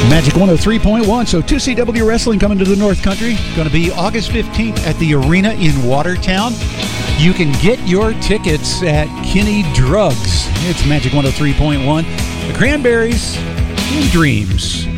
Magic 103.1. So 2CW Wrestling coming to the North Country. Going to be August 15th at the Arena in Watertown. You can get your tickets at Kinney Drugs. It's Magic 103.1. The Cranberries in Dreams.